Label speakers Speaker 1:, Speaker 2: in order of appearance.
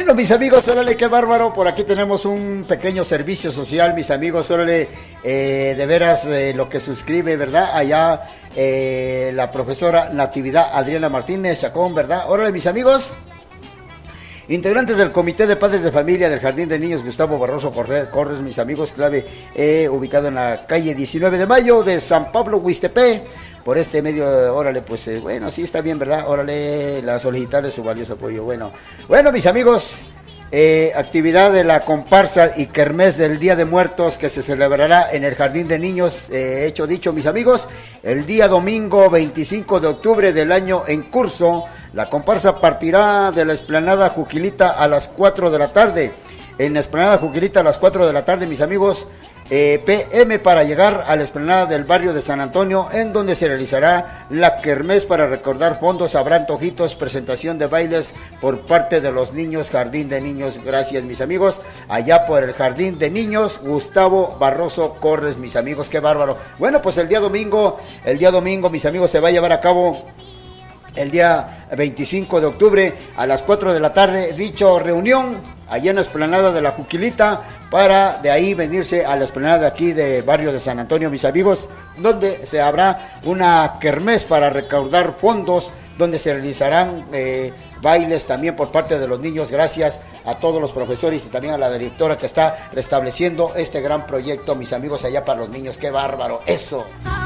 Speaker 1: Bueno, mis amigos, órale, qué bárbaro. Por aquí tenemos un pequeño servicio social, mis amigos, órale, de veras lo que suscribe, ¿verdad? Allá la profesora Natividad Adriana Martínez Chacón, ¿verdad? Órale, mis amigos. Integrantes del Comité de Padres de Familia del Jardín de Niños Gustavo Barroso Corres, mis amigos, clave, ubicado en la calle 19 de Mayo de San Pablo, Huixtepec. Por este medio, órale, pues, bueno, sí está bien, ¿verdad? Órale, la solicitarle su valioso apoyo. Bueno, mis amigos, actividad de la comparsa y kermés del Día de Muertos que se celebrará en el Jardín de Niños, hecho dicho, mis amigos, el día domingo 25 de octubre del año en curso. La comparsa partirá de la Explanada Juquilita a las 4 de la tarde. En la Explanada Juquilita a las 4 de la tarde, mis amigos, PM para llegar a la explanada del barrio de San Antonio, en donde se realizará la kermés para recordar fondos, habrá antojitos, presentación de bailes por parte de los niños, Jardín de Niños. Gracias, mis amigos, allá por el Jardín de Niños Gustavo Barroso Corres, mis amigos, qué bárbaro. Bueno, pues el día domingo, mis amigos, se va a llevar a cabo el día 25 de octubre a las 4 de la tarde, dicho reunión allá en la explanada de la Juquilita, para de ahí venirse a la explanada de aquí de barrio de San Antonio, mis amigos, donde se habrá una kermés para recaudar fondos, donde se realizarán bailes también por parte de los niños, gracias a todos los profesores y también a la directora que está restableciendo este gran proyecto, mis amigos, allá para los niños. ¡Qué bárbaro! ¡Eso!